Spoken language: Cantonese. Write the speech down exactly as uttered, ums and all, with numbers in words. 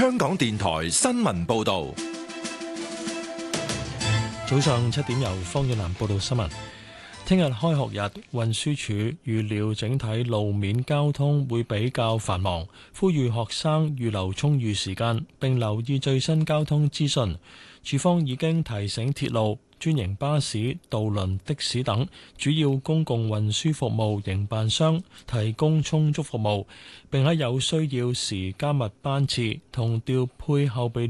香港電台新聞報道。 早上七點由方遠南報道新聞。聽日開學日，運輸署預料整體路面交通會比較繁忙，呼籲學生預留充裕時間，並留意最新交通資訊。署方已經提醒鐵路、專營巴士、渡輪、的士等主要公共運輸服務營辦商提供充足服務，並喺有需要時加密班次同調配後備